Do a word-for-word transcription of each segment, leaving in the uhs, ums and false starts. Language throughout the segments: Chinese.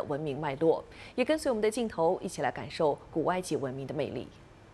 文明脉络。也跟随我们的镜头，一起来感受古埃及文明的魅力。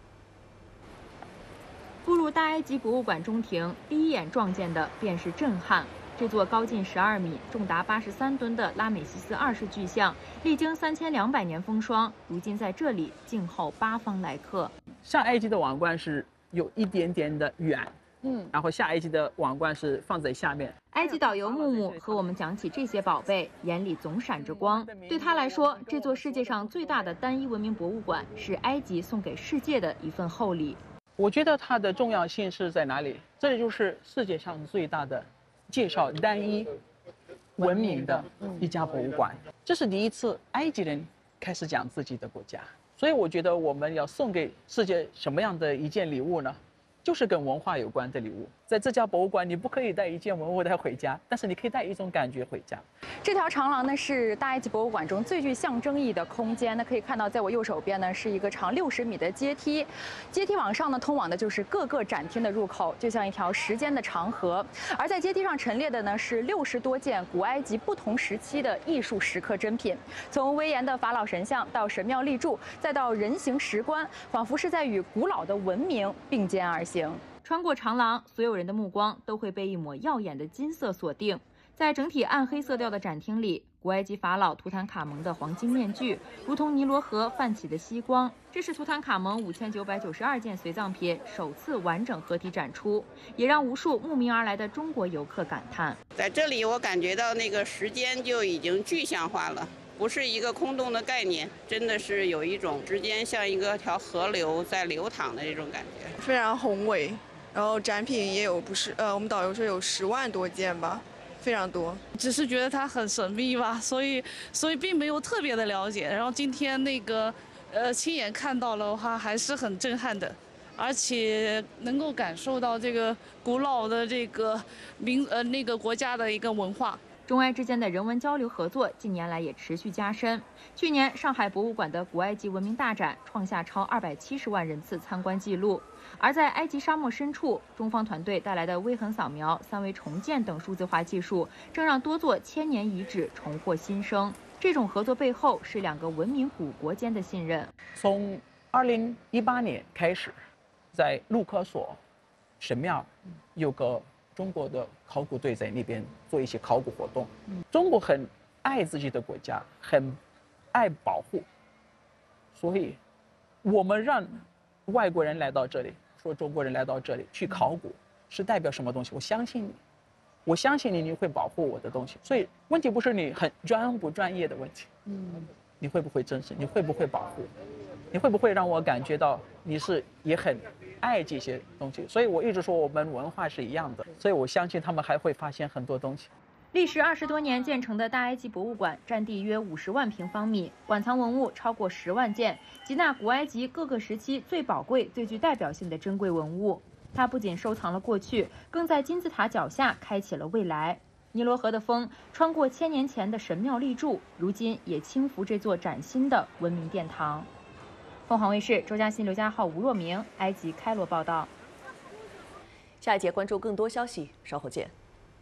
步入大埃及博物馆中庭，第一眼撞见的便是震撼。 这座高近十二米、重达八十三吨的拉美西斯二世巨像，历经三千两百年风霜，如今在这里静候八方来客。 上埃及的王冠是有一点点的远， 嗯， 然后下埃及的王冠是放在下面。 埃及导游木木和我们讲起这些宝贝，眼里总闪着光。对他来说，这座世界上最大的单一文明博物馆是埃及送给世界的一份厚礼。 我觉得它的重要性是在哪里？这就是世界上最大的。 介绍单一文明的一家博物馆，这是第一次埃及人开始讲自己的国家，所以我觉得我们要送给世界什么样的一件礼物呢？就是跟文化有关的礼物。在这家博物馆，你不可以带一件文物带回家，但是你可以带一种感觉回家。 这条长廊呢是大埃及博物馆中最具象征意义的空间。那可以看到，在我右手边呢是一个长六十米的阶梯，阶梯往上呢通往的就是各个展厅的入口，就像一条时间的长河。而在阶梯上陈列的呢是六十多件古埃及不同时期的艺术石刻珍品，从威严的法老神像到神庙立柱，再到人形石棺，仿佛是在与古老的文明并肩而行。 穿过长廊，所有人的目光都会被一抹耀眼的金色锁定。在整体暗黑色调的展厅里，古埃及法老图坦卡蒙的黄金面具，如同尼罗河泛起的夕光。这是图坦卡蒙五千九百九十二件随葬品首次完整合体展出，也让无数慕名而来的中国游客感叹： 在这里，我感觉到那个时间就已经具象化了。 不是一个空洞的概念，真的是有一种时间像一个条河流在流淌的这种感觉， 非常宏伟。然后展品也有不是呃，我们导游说有十万多件吧，非常多。 只是觉得它很神秘吧，所以所以并没有特别的了解。然后今天那个呃亲眼看到了的话，还是很震撼的，而且能够感受到这个古老的这个民呃那个国家的一个文化。 中埃之间的人文交流合作近年来也持续加深。去年，上海博物馆的古埃及文明大展创下超二百七十万人次参观纪录。而在埃及沙漠深处，中方团队带来的微横扫描、三维重建等数字化技术，正让多座千年遗址重获新生。这种合作背后是两个文明古国间的信任。 从二零一八年开始，在卢克索神庙有个。 中国的考古队在那边做一些考古活动。中国很爱自己的国家，很爱保护，所以我们让外国人来到这里，说中国人来到这里去考古，是代表什么东西？我相信你，我相信你，你会保护我的东西。所以问题不是你很专不专业的问题，嗯，你会不会真实？你会不会保护？你会不会让我感觉到你是也很爱这些东西？所以我一直说我们文化是一样的，所以我相信他们还会发现很多东西。 历时二十多年建成的大埃及博物馆，占地约五十万平方米，馆藏文物超过十万件，集纳古埃及各个时期最宝贵、最具代表性的珍贵文物。它不仅收藏了过去，更在金字塔脚下开启了未来。尼罗河的风穿过千年前的神庙立柱，如今也轻拂这座崭新的文明殿堂。凤凰卫视周嘉欣、刘家浩、吴若明，埃及开罗报道。 下一节关注更多消息，稍后见。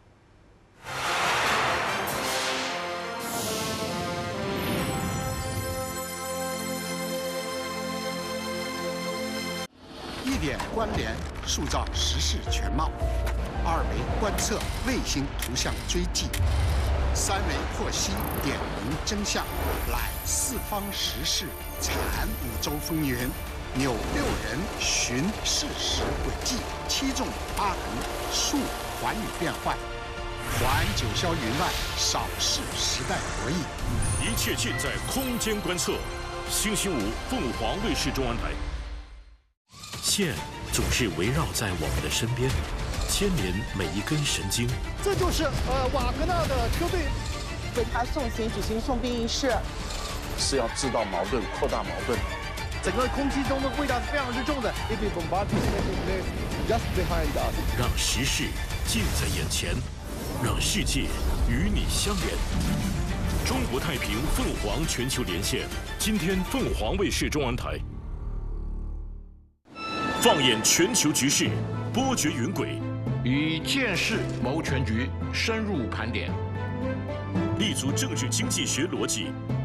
一点关联，塑造时事全貌；二维观测，卫星图像追迹；三维获悉，点明真相。来四方时事阐五洲风云，扭六人寻事实轨迹，七纵八横述寰宇变幻，环九霄云外，扫视时代博弈。 一切尽在空间观测。星期五，凤凰卫视中文台。线总是围绕在我们的身边，牵连每一根神经。 这就是呃瓦格纳的车队为他送行举行送殡仪式， 是要制造矛盾、扩大矛盾。 整个空气中的味道是非常之重的。 让时事近在眼前，让世界与你相连。中国太平凤凰全球连线，今天凤凰卫视中文台。放眼全球局势，波谲云诡， 以见识谋全局，深入盘点， 立足政治经济学逻辑，